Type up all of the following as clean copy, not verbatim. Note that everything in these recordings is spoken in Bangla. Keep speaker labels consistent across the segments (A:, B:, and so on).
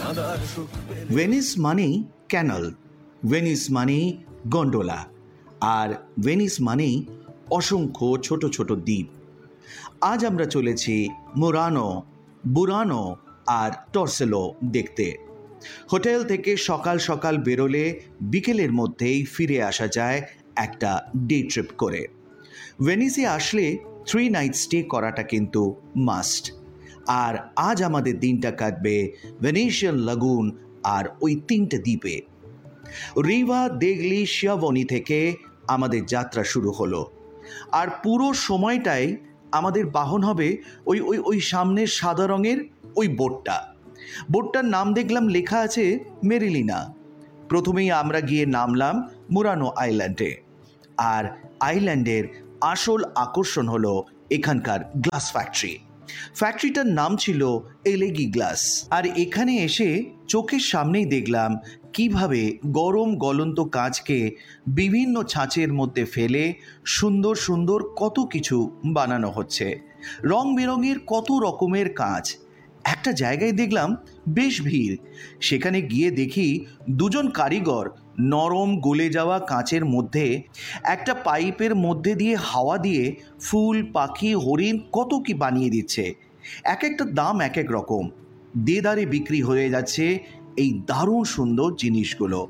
A: ভেনিস মানেই ক্যানাল, ভেনিস মানেই গন্ডোলা, আর ভেনিস মানেই অসংখ্য ছোট ছোট দ্বীপ। আজ আমরা চলেছি মুরানো, বুরানো আর টর্সেলো দেখতে। হোটেল থেকে সকাল সকাল বেরোলে বিকেলের মধ্যেই ফিরে আসা যায় একটা ডে ট্রিপ করে। ভেনিসে আসলে 3 নাইট স্টে করাটা কিন্তু মাস্ট। আর আজ আমাদের দিনটা কাটবে ভেনিশিয়ান লাগুন আর ওই 3টে দ্বীপে। রিভা দেগলি শিয়াভনি থেকে আমাদের যাত্রা শুরু হলো, আর পুরো সময়টাই আমাদের বাহন হবে ওই ওই ওই সামনের সাদা রঙের ওই বোটটার নাম দেখলাম লেখা আছে মেরিলিনা। প্রথমেই আমরা গিয়ে নামলাম মুরানো আইল্যান্ডে। আর আইল্যান্ডের আসল আকর্ষণ হলো এখানকার গ্লাস ফ্যাক্টরিটার নাম ছিল এলেগি গ্লাস। আর এখানে এসে চোখের সামনেই দেখলাম কিভাবে গরম গলন্ত কাঁচকে বিভিন্ন ছাঁচের মধ্যে ফেলে সুন্দর সুন্দর কত কিছু বানানো হচ্ছে। রং বেরঙের কত রকমের কাঁচ। একটা জায়গায় দেখলাম বেশ ভিড়। সেখানে গিয়ে দেখি দুজন কারিগর নরম গলে যাওয়া কাঁচের মধ্যে একটা পাইপের মধ্যে দিয়ে হাওয়া দিয়ে ফুল, পাখি, হরিণ কত কি বানিয়ে দিচ্ছে। এক একটা দাম এক এক রকম। দেদারে বিক্রি হয়ে যাচ্ছে এই দারুণ সুন্দর জিনিসগুলো।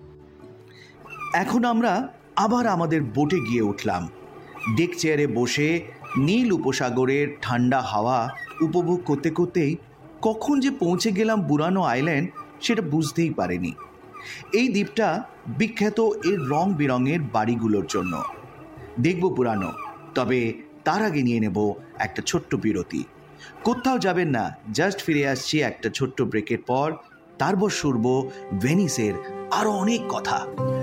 A: এখন আমরা আবার আমাদের বোটে গিয়ে উঠলাম। ডেক চেয়ারে বসে নীল উপসাগরের ঠান্ডা হাওয়া উপভোগ করতে করতেই কখন যে পৌঁছে গেলাম বুরানো আইল্যান্ড সেটা বুঝতেই পারিনি। এই দ্বীপটা বিখ্যাত এর রং বেরঙের বাড়িগুলোর জন্য। দেখব বুরানো, তবে তার আগে নিয়ে নেব একটা ছোট্ট বিরতি। কোথাও যাবেন না, জাস্ট ফিরে আসছি একটা ছোট্ট ব্রেকের পর। তারপর শুনব ভেনিসের আরও অনেক কথা।